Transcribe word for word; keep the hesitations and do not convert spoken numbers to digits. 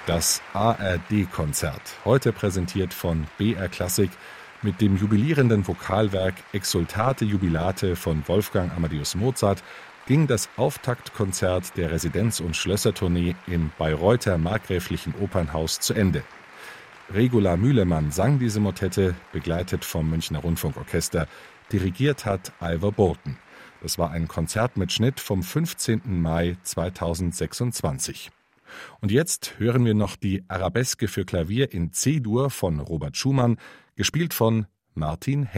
Das A R D-Konzert, heute präsentiert von B R Klassik mit dem jubilierenden Vokalwerk Exsultate Jubilate von Wolfgang Amadeus Mozart, ging das Auftaktkonzert der Residenz- und Schlössertournee im Bayreuther Markgräflichen Opernhaus zu Ende. Regula Mühlemann sang diese Motette, begleitet vom Münchner Rundfunkorchester. Dirigiert hat Ivor Bolton. Das war ein Konzertmitschnitt vom fünfzehnten Mai zweitausendsechsundzwanzig. Und jetzt hören wir noch die Arabeske für Klavier in C-Dur von Robert Schumann, gespielt von Martin